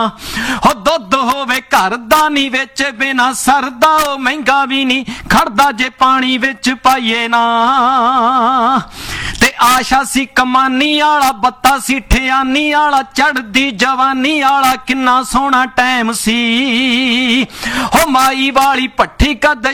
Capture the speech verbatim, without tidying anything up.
ਹੋ ਦੁੱਧ ਹੋਵੇ ਘਰ ਦਾ ਨੀ ਵਿੱਚ ਬਿਨਾ ਸਰਦਾ, ਉਹ ਮਹਿੰਗਾ ਵੀ ਨਹੀਂ ਖੜਦਾ ਜੇ ਪਾਣੀ ਵਿੱਚ ਪਾਈਏ ਨਾ। ਤੇ ਆਸ਼ਾ ਸੀ ਕਮਾਨੀ ਆਲਾ, ਬੱਤਾ ਸੀ ਠਿਆਨੀ ਆਲਾ, ਚੜਦੀ ਜਵਾਨੀ ਆਲਾ, ਕਿੰਨਾ ਸੋਹਣਾ ਟਾਈਮ ਸੀ। ਹੋ ਮਾਈ ਵਾਲੀ ਭੱਠੀ ਕਦ